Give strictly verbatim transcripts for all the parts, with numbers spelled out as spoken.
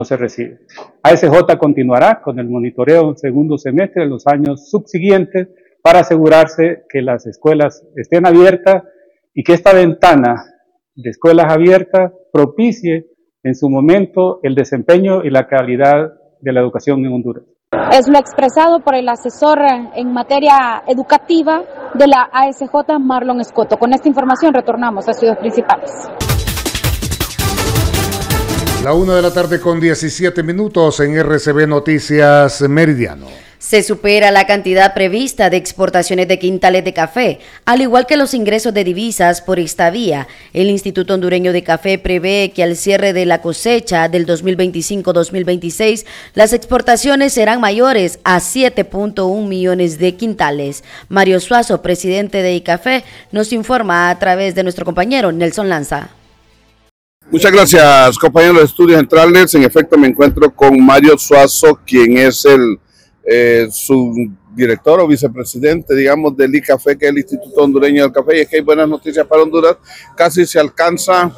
se recibe. A S J continuará con el monitoreo en segundo semestre de los años subsiguientes para asegurarse que las escuelas estén abiertas y que esta ventana de escuelas abiertas propicie en su momento el desempeño y la calidad de la educación en Honduras. Es lo expresado por el asesor en materia educativa de la A S J, Marlon Escoto. Con esta información retornamos a Estudios Principales. La una de la tarde con diecisiete minutos en R C B Noticias Meridiano. Se supera la cantidad prevista de exportaciones de quintales de café, al igual que los ingresos de divisas por esta vía. El Instituto Hondureño de Café prevé que al cierre de la cosecha del dos mil veinticinco dos mil veintiséis, las exportaciones serán mayores a siete punto uno millones de quintales. Mario Suazo, presidente de ICAFE, nos informa a través de nuestro compañero Nelson Lanza. Muchas gracias, compañeros de Estudios Centrales. En efecto, me encuentro con Mario Suazo, quien es el eh, subdirector o vicepresidente, digamos, del ICAFE, que es el Instituto Hondureño del Café. Y es que hay buenas noticias para Honduras. Casi se alcanza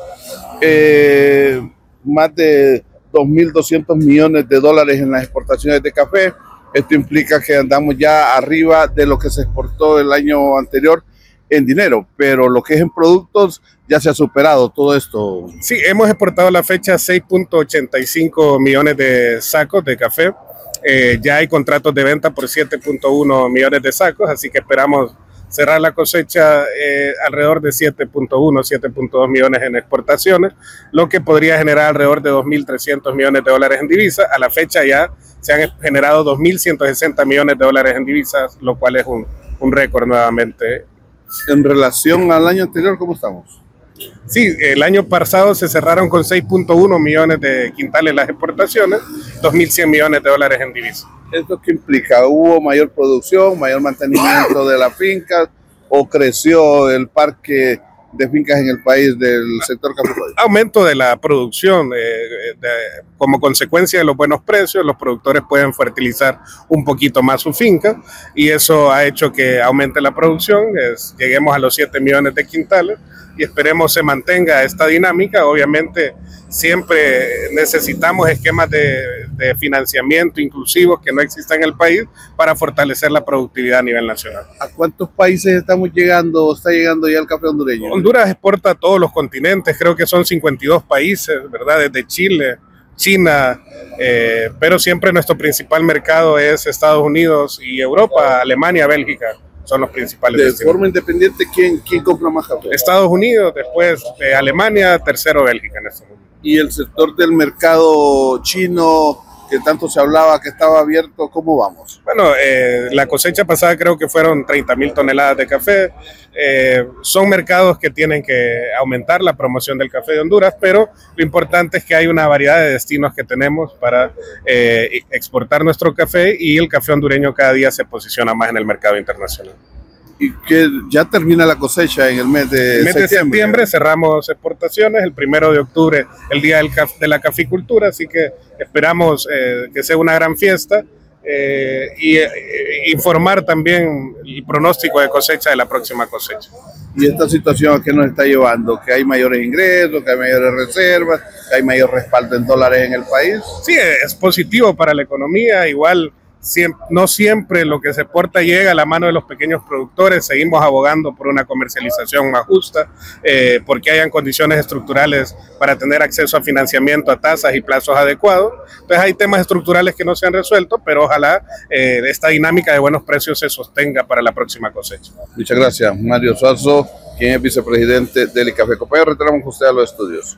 eh, más de dos mil doscientos millones de dólares en las exportaciones de café. Esto implica que andamos ya arriba de lo que se exportó el año anterior en dinero, pero lo que es en productos ya se ha superado todo esto. Sí, hemos exportado a la fecha seis punto ochenta y cinco millones de sacos de café. Eh, ya hay contratos de venta por siete punto uno millones de sacos, así que esperamos cerrar la cosecha eh, alrededor de siete punto uno, siete punto dos millones en exportaciones, lo que podría generar alrededor de dos mil trescientos millones de dólares en divisas. A la fecha ya se han generado dos mil ciento sesenta millones de dólares en divisas, lo cual es un, un récord nuevamente. En relación al año anterior, ¿cómo estamos? Sí, el año pasado se cerraron con seis punto uno millones de quintales las exportaciones, dos mil cien millones de dólares en divisas. ¿Esto qué implica? ¿Hubo mayor producción, mayor mantenimiento de las fincas o creció el parque de fincas en el país del sector cafetero? Aumento de la producción, eh, de, como consecuencia de los buenos precios, los productores pueden fertilizar un poquito más su finca y eso ha hecho que aumente la producción, es, lleguemos a los siete millones de quintales y esperemos se mantenga esta dinámica. Obviamente siempre necesitamos esquemas de, de financiamiento inclusivos que no existan en el país para fortalecer la productividad a nivel nacional. ¿A cuántos países estamos llegando o está llegando ya el café hondureño? Honduras exporta a todos los continentes, creo que son cincuenta y dos países, ¿verdad? Desde Chile, China, eh, pero siempre nuestro principal mercado es Estados Unidos y Europa, Alemania, Bélgica. Son los principales. De destinos. forma independiente, ¿quién, quién compra más café? Estados Unidos, después eh, Alemania, tercero Bélgica en este momento. Y el sector del mercado chino, que tanto se hablaba que estaba abierto, ¿cómo vamos? Bueno, eh, la cosecha pasada creo que fueron treinta mil toneladas de café. Eh, son mercados que tienen que aumentar la promoción del café de Honduras, pero lo importante es que hay una variedad de destinos que tenemos para eh, exportar nuestro café y el café hondureño cada día se posiciona más en el mercado internacional. Y que ya termina la cosecha en el mes de el mes septiembre. de septiembre cerramos exportaciones, el primero de octubre el día del caf- de la caficultura, así que esperamos eh, que sea una gran fiesta eh, y eh, informar también el pronóstico de cosecha de la próxima cosecha. ¿Y esta situación a qué nos está llevando? ¿Que hay mayores ingresos, que hay mayores reservas, que hay mayor respaldo en dólares en el país? Sí, es positivo para la economía, igual Siempre, no siempre lo que se exporta llega a la mano de los pequeños productores. Seguimos abogando por una comercialización más justa, eh, porque hayan condiciones estructurales para tener acceso a financiamiento a tasas y plazos adecuados. Entonces hay temas estructurales que no se han resuelto, pero ojalá eh, esta dinámica de buenos precios se sostenga para la próxima cosecha. Muchas gracias, Mario Suazo, quien es vicepresidente del ICAFE. Compañero, retornamos con usted a los estudios.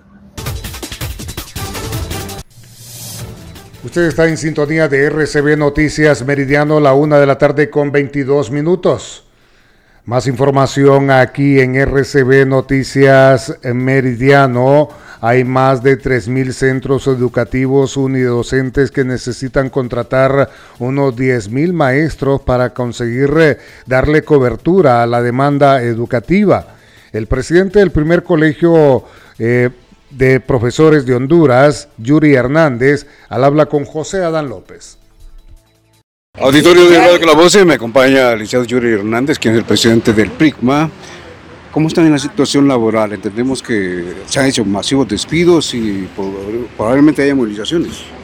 Usted está en sintonía de R C B Noticias Meridiano, la una de la tarde con veintidós minutos. Más información aquí en R C B Noticias Meridiano. Hay más de tres mil centros educativos unidocentes que necesitan contratar unos diez mil maestros para conseguir darle cobertura a la demanda educativa. El presidente del primer colegio eh, de profesores de Honduras, Yuri Hernández, al habla con José Adán López. Auditorio de Radio La Voz, me acompaña el licenciado Yuri Hernández, quien es el presidente del PRICMA. ¿Cómo está en la situación laboral? Entendemos que se han hecho masivos despidos y probablemente haya movilizaciones.